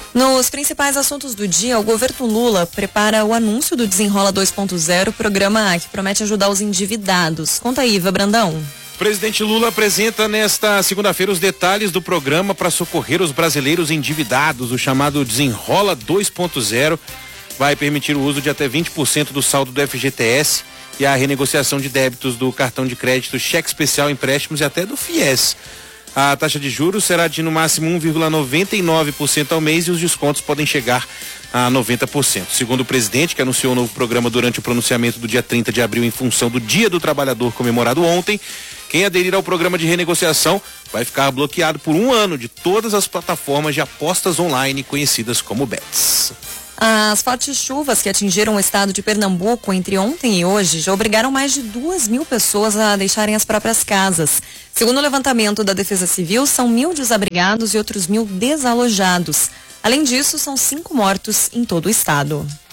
Nos principais assuntos do dia, o governo Lula prepara o anúncio do Desenrola 2.0, programa que promete ajudar os endividados. Conta aí, Iva Brandão. O presidente Lula apresenta nesta segunda-feira os detalhes do programa para socorrer os brasileiros endividados. O chamado Desenrola 2.0 vai permitir o uso de até 20% do saldo do FGTS e a renegociação de débitos do cartão de crédito, cheque especial, empréstimos e até do FIES. A taxa de juros será de no máximo 1,99% ao mês e os descontos podem chegar a 90%. Segundo o presidente, que anunciou o novo programa durante o pronunciamento do dia 30 de abril em função do Dia do Trabalhador comemorado ontem, quem aderir ao programa de renegociação vai ficar bloqueado por 1 ano de todas as plataformas de apostas online conhecidas como bets. As fortes chuvas que atingiram o estado de Pernambuco entre ontem e hoje já obrigaram mais de 2.000 pessoas a deixarem as próprias casas. Segundo o levantamento da Defesa Civil, são 1.000 desabrigados e outros 1.000 desalojados. Além disso, são 5 mortos em todo o estado.